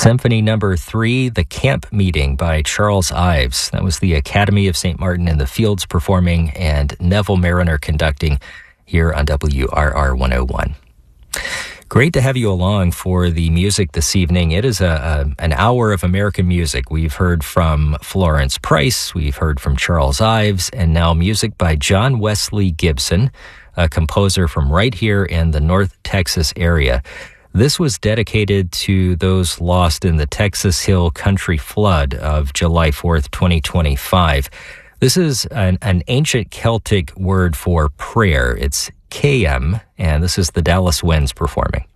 Symphony Number 3, The Camp Meeting by Charles Ives. That was the Academy of St. Martin in the Fields performing and Neville Mariner conducting here on WRR 101. Great to have you along for the music this evening. It is an hour of American music. We've heard from Florence Price, we've heard from Charles Ives, and now music by John Wesley Gibson, a composer from right here in the North Texas area. This was dedicated to those lost in the Texas Hill Country flood of July 4th, 2025. This is an ancient Celtic word for prayer. It's KM, and this is the Dallas Winds performing.